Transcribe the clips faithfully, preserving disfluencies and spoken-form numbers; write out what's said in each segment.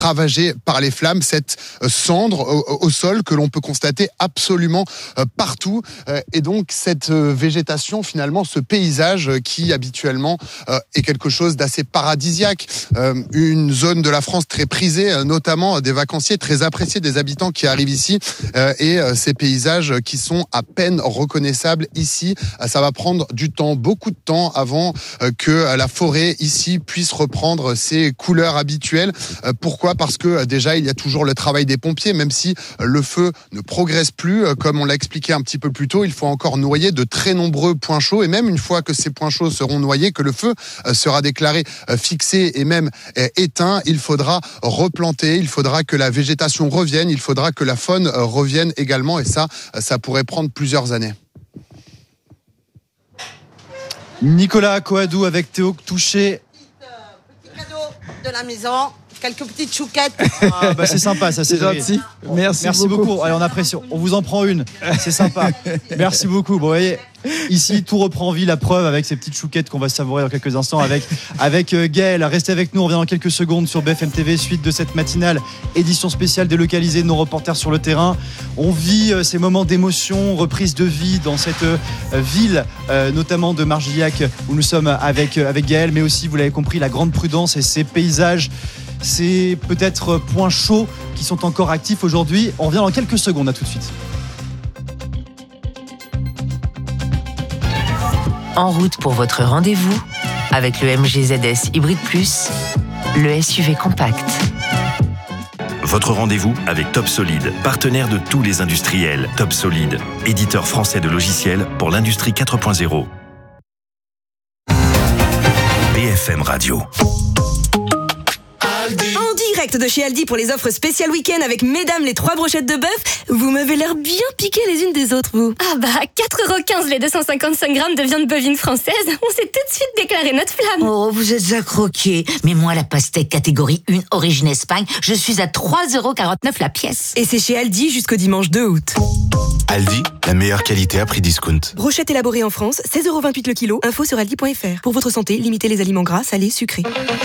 ravagée par les flammes, cette cendre au, au sol que l'on peut constater absolument partout. Et donc cette végétation, finalement, ce paysage qui habituellement est quelque chose d'assez paradisiaque. Une zone de la France très prisée, notamment des vacanciers, très appréciés des habitants qui arrivent ici. Et ces paysages qui sont à peine reconnaissables ici, ça va prendre du temps, beaucoup de temps avant que la forêt ici puisse reprendre ses couleurs habituelles. Pourquoi ? Parce que déjà, il y a toujours le travail des pompiers, même si le feu ne progresse plus. Comme on l'a expliqué un petit peu plus tôt, il faut encore noyer de très nombreux points chauds. Et même une fois que ces points chauds seront noyés, que le feu sera déclaré fixé et même éteint, il faudra replanter, il faudra que la végétation revienne, il faudra que la faune revienne également. Et ça, ça pourrait prendre plusieurs années. Nicolas Coadou avec Théo Touché. Petit cadeau de la maison. Quelques petites chouquettes. Ah, bah c'est sympa, ça c'est gentil. Merci, Merci beaucoup. beaucoup. Allez, on apprécie. On vous en prend une. C'est sympa. Merci beaucoup. Bon, vous voyez, ici tout reprend vie, la preuve avec ces petites chouquettes qu'on va savourer dans quelques instants avec avec euh, Gaël. Restez avec nous. On revient dans quelques secondes sur B F M T V, suite de cette matinale, édition spéciale délocalisée de nos reporters sur le terrain. On vit euh, ces moments d'émotion, reprise de vie dans cette euh, ville, euh, notamment de Margillac où nous sommes avec euh, avec Gaël, mais aussi, vous l'avez compris, la grande prudence et ces paysages. C'est peut-être points chauds qui sont encore actifs aujourd'hui. On revient dans quelques secondes, à tout de suite. En route pour votre rendez-vous avec le M G Z S Hybrid Plus, le S U V compact. Votre rendez-vous avec Top Solid, partenaire de tous les industriels. Top Solid, éditeur français de logiciels pour l'industrie quatre point zéro. B F M Radio. En direct de chez Aldi pour les offres spéciales week-end avec mesdames les trois brochettes de bœuf. Vous m'avez l'air bien piquées les unes des autres, vous. Ah bah, quatre euros quinze les deux cent cinquante-cinq grammes de viande bovine française. On s'est tout de suite déclaré notre flamme. Oh, vous êtes à croquer. Mais moi, la pastèque catégorie un origine Espagne, je suis à trois euros quarante-neuf la pièce. Et c'est chez Aldi jusqu'au dimanche deux août. Aldi, la meilleure qualité à prix discount. Brochette élaborée en France, seize euros vingt-huit le kilo. Info sur aldi point f r. Pour votre santé, limitez les aliments gras, salés, sucrés.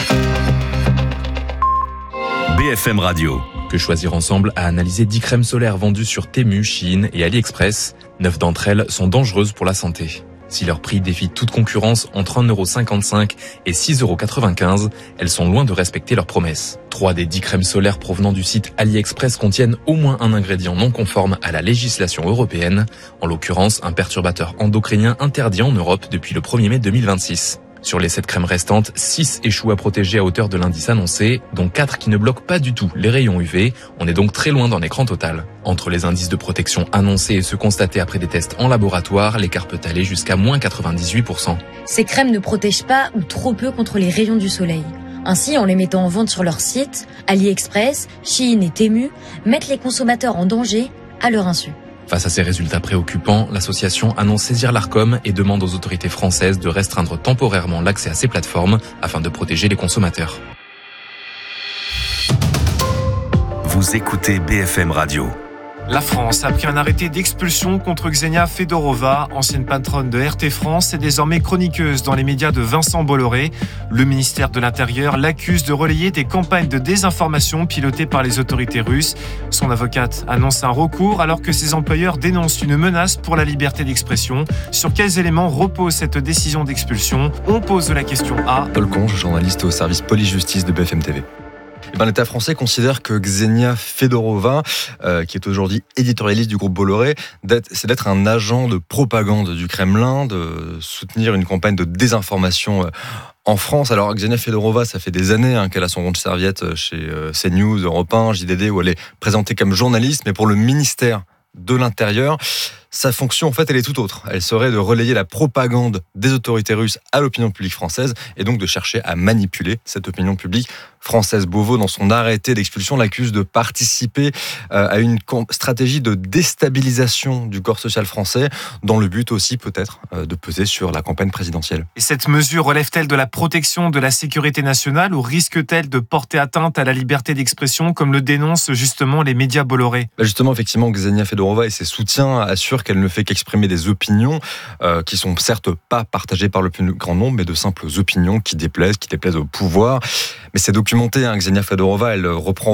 B F M Radio. Que choisir ensemble a analysé dix crèmes solaires vendues sur Temu, Shein et AliExpress. Neuf d'entre elles sont dangereuses pour la santé. Si leur prix défie toute concurrence entre un euro cinquante-cinq et six euros quatre-vingt-quinze, elles sont loin de respecter leurs promesses. Trois des dix crèmes solaires provenant du site AliExpress contiennent au moins un ingrédient non conforme à la législation européenne, en l'occurrence un perturbateur endocrinien interdit en Europe depuis le premier mai deux mille vingt-six. Sur les sept crèmes restantes, six échouent à protéger à hauteur de l'indice annoncé, dont quatre qui ne bloquent pas du tout les rayons U V. On est donc très loin d'un écran total. Entre les indices de protection annoncés et ceux constatés après des tests en laboratoire, l'écart peut aller jusqu'à moins quatre-vingt-dix-huit pour cent. Ces crèmes ne protègent pas ou trop peu contre les rayons du soleil. Ainsi, en les mettant en vente sur leur site, AliExpress, Shein et Temu mettent les consommateurs en danger à leur insu. Face à ces résultats préoccupants, l'association annonce saisir l'Arcom et demande aux autorités françaises de restreindre temporairement l'accès à ces plateformes afin de protéger les consommateurs. Vous écoutez B F M Radio. La France a pris un arrêté d'expulsion contre Ksenia Fedorova, ancienne patronne de R T France et désormais chroniqueuse dans les médias de Vincent Bolloré. Le ministère de l'Intérieur l'accuse de relayer des campagnes de désinformation pilotées par les autorités russes. Son avocate annonce un recours alors que ses employeurs dénoncent une menace pour la liberté d'expression. Sur quels éléments repose cette décision d'expulsion ? On pose la question à Paul Conge, journaliste au service police-justice de B F M T V. Eh ben, l'État français considère que Ksenia Fedorova, euh, qui est aujourd'hui éditorialiste du groupe Bolloré, d'être, c'est d'être un agent de propagande du Kremlin, de soutenir une campagne de désinformation euh, en France. Alors Ksenia Fedorova, ça fait des années hein, qu'elle a son rond de serviette chez euh, CNews, Europe un, J D D, où elle est présentée comme journaliste, mais pour le ministère de l'Intérieur, sa fonction, en fait, elle est tout autre. Elle serait de relayer la propagande des autorités russes à l'opinion publique française et donc de chercher à manipuler cette opinion publique française. Beauvau, dans son arrêté d'expulsion, l'accuse de participer à une stratégie de déstabilisation du corps social français, dans le but aussi, peut-être, de peser sur la campagne présidentielle. Et cette mesure relève-t-elle de la protection de la sécurité nationale ou risque-t-elle de porter atteinte à la liberté d'expression, comme le dénoncent justement les médias Bolloré ? Bah justement, effectivement, Ksenia Fedorova et ses soutiens assurent qu'elle ne fait qu'exprimer des opinions euh, qui sont certes pas partagées par le plus grand nombre, mais de simples opinions qui déplaisent, qui déplaisent au pouvoir. Mais c'est documenté, hein, Ksenia Fedorova, elle reprend